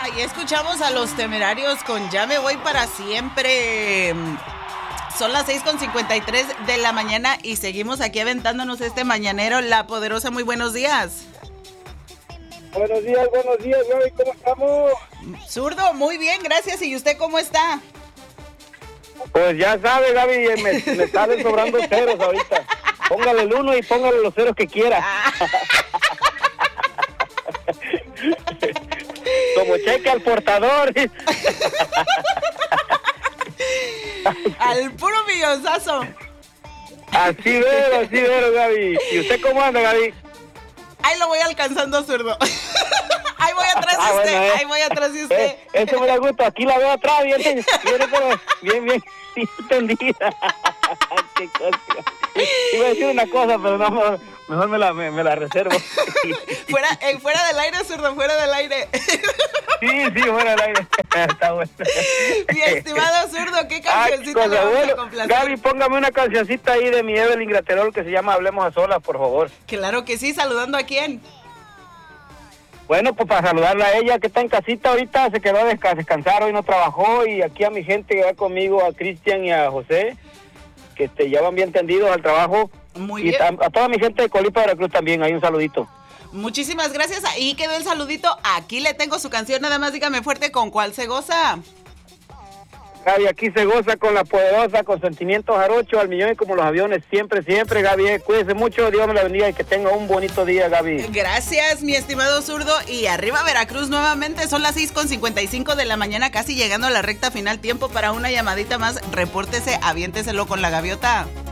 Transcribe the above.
Y escuchamos a Los Temerarios con Ya me voy para siempre. Son las 6:53 de la mañana y seguimos aquí aventándonos este mañanero. La Poderosa, muy buenos días. Buenos días, Gaby, ¿cómo estamos? Zurdo, muy bien, gracias. ¿Y usted cómo está? Pues ya sabe, Gaby, me salen sobrando ceros ahorita. Póngale el 1 y póngale los ceros que quiera. Como cheque al portador. Al puro millonzazo. Así vero, Gaby. ¿Y usted cómo anda, Gaby? Ahí lo voy alcanzando, Zurdo. Ahí voy atrás de usted, bueno, ahí voy atrás de usted. Eso me da gusto, aquí la veo atrás, bien tendida. Qué cosa. Iba a decir una cosa, pero no, mejor me la reservo. Fuera del aire, Zurdo, fuera del aire. Sí, fuera del aire. Está bueno. Mi estimado Zurdo, ¿qué cancioncita le vamos a complacer? Gaby, póngame una cancioncita ahí de mi Evelyn Graterol que se llama Hablemos a Solas, por favor. Claro que sí, ¿saludando a quién? Bueno, pues para saludarla a ella que está en casita ahorita, se quedó a descansar, hoy no trabajó, y aquí a mi gente que va conmigo, a Cristian y a José, que ya van bien tendidos al trabajo. Muy y bien. A toda mi gente de Colipa de Veracruz también, ahí un saludito. Muchísimas gracias, ahí quedó el saludito, aquí le tengo su canción, nada más dígame fuerte con cuál se goza. Gaby, aquí se goza con La Poderosa, con Sentimientos Jarocho, al millón y como los aviones, siempre, Gaby, cuídese mucho, Dios me la bendiga y que tenga un bonito día, Gaby. Gracias, mi estimado Zurdo, y arriba Veracruz nuevamente, son las 6:55 de la mañana, casi llegando a la recta final, tiempo para una llamadita más, repórtese, aviénteselo con la gaviota.